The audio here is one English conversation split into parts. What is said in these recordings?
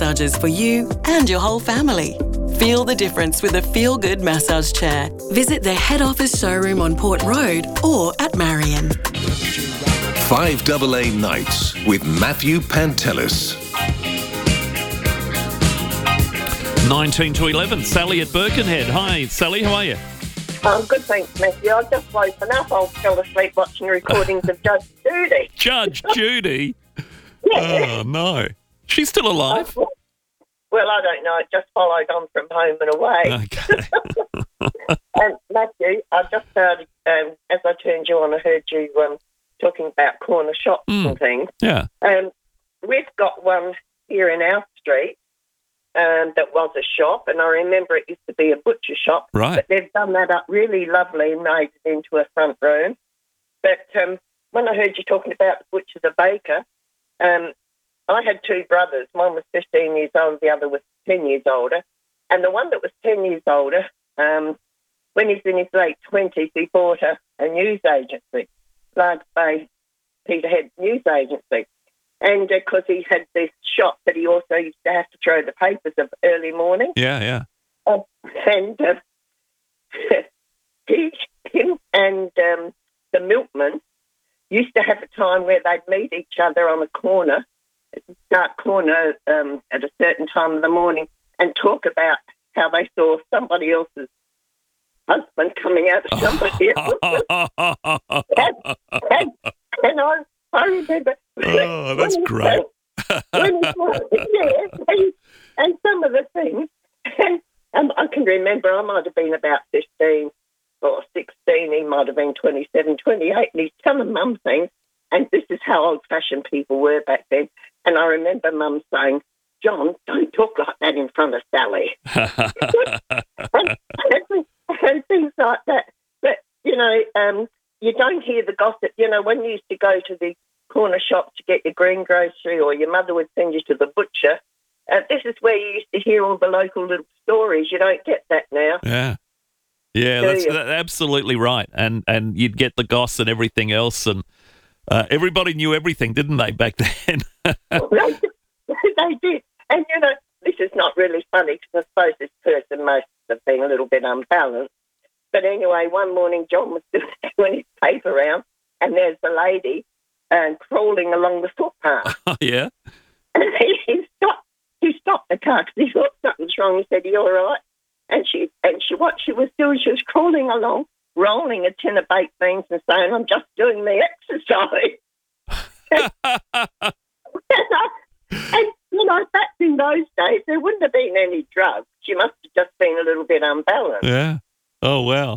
massages for you and your whole family. Feel the difference with a Feel Good massage chair. Visit their head office showroom on Port Road or at Marion. 5AA Nights with Matthew Pantelis. 19 to 11, Sally at Birkenhead. Hi, Sally, how are you? Good, thanks, Matthew. I've just woken up. I fell asleep watching recordings of Judge Judy. Judge Judy? Yeah. Oh, no. She's still alive? Well, I don't know. It just followed on from Home and Away. Okay. And Matthew, I just heard, as I turned you on, I heard you talking about corner shops and things. Yeah. We've got one here in our street that was a shop, and I remember it used to be a butcher shop. Right. But they've done that up really lovely and made it into a front room. But when I heard you talking about the butcher, the baker, I had two brothers. One was 15 years old, the other was 10 years older. And the one that was 10 years older, when he's in his late 20s, he bought a news agency, Largs Bay Peterhead News Agency. And because he had this shop that he also used to have to throw the papers of early morning. Yeah. And him and the milkman used to have a time where they'd meet each other on a corner, dark corner, at a certain time of the morning, and talk about how they saw somebody else's husband coming out of somebody else. and I remember. Oh, that's great. And some of the things, and I can remember I might have been about 15 or 16, he might have been 27, 28, and he's telling Mum things, and this is how old-fashioned people were back then. And I remember Mum saying, "John, don't talk like that in front of Sally." and things like that. But, you don't hear the gossip. When you used to go to the corner shop to get your greengrocery, or your mother would send you to the butcher, this is where you used to hear all the local little stories. You don't get that now. Yeah, that's absolutely right. And you'd get the goss and everything else, and everybody knew everything, didn't they, back then? They did. And, this is not really funny because I suppose this person must have been a little bit unbalanced. But anyway, one morning John was doing his paper round, and there's a lady crawling along the footpath. Oh, yeah? And he stopped the car because he thought something's wrong. He said, "Are you all right?" And what she was doing, she was crawling along, rolling a tin of baked beans and saying, "I'm just doing the exercise." and back in those days, there wouldn't have been any drugs. She must have just been a little bit unbalanced. Yeah. Oh, wow.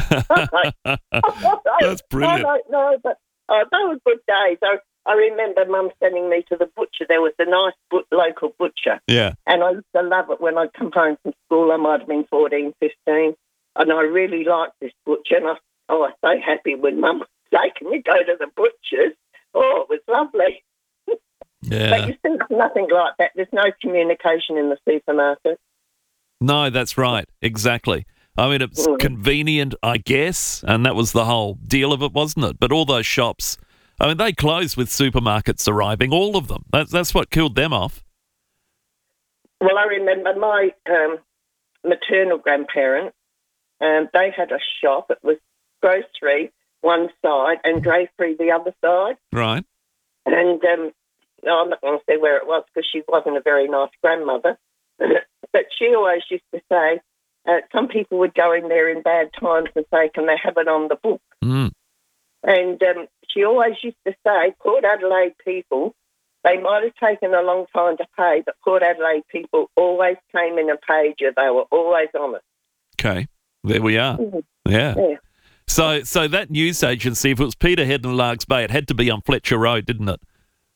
That's brilliant. I don't know, but they were good days. I remember Mum sending me to the butcher. There was a nice local butcher. Yeah. And I used to love it when I'd come home from school. I might have been 14, 15. And I really liked this butcher. And I was so happy when Mum would say, "Can you go to the butcher's?" Oh, it was lovely. Yeah. But you see, there's nothing like that. There's no communication in the supermarket. No, that's right. Exactly. I mean, it's convenient, I guess, and that was the whole deal of it, wasn't it? But all those shops, I mean, they closed with supermarkets arriving, all of them. That's what killed them off. Well, I remember my maternal grandparents, they had a shop. It was grocery one side and drapery the other side. Right. And no, I'm not going to say where it was because she wasn't a very nice grandmother. But she always used to say, some people would go in there in bad times and say, "Can they have it on the book?" Mm. And she always used to say, Port Adelaide people, they might have taken a long time to pay, but Port Adelaide people always came in and paid you. They were always honest. Okay, there we are. Mm-hmm. Yeah. Yeah. So that news agency, if it was Peterhead and Largs Bay, it had to be on Fletcher Road, didn't it?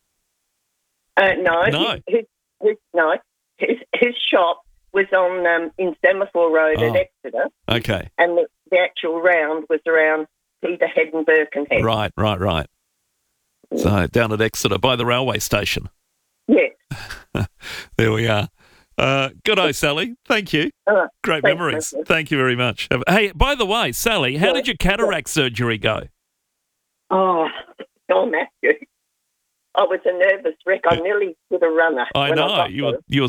No. His shop was on in Semaphore Road at Exeter. Okay. And the actual round was around Peterhead and Birkenhead. Right. So down at Exeter by the railway station. Yes. There we are. Good-o, Sally. Thank you. Great memories. Matthew. Thank you very much. Hey, by the way, Sally, how did your cataract surgery go? Oh, Matthew. I was a nervous wreck. I nearly did a runner. I know. You were